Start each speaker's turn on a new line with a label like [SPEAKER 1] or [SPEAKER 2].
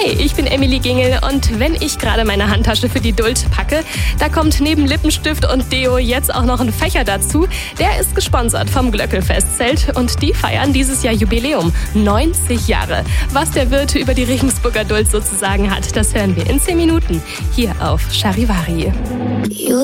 [SPEAKER 1] Hi, ich bin Emily Gingel und wenn ich gerade meine Handtasche für die Duld packe, da kommt neben Lippenstift und Deo jetzt auch noch ein Fächer dazu. Der ist gesponsert vom Glöckel-Festzelt und die feiern dieses Jahr Jubiläum, 90 Jahre. Was der Wirt über die Regensburger Duld sozusagen hat, das hören wir in 10 Minuten hier auf Charivari.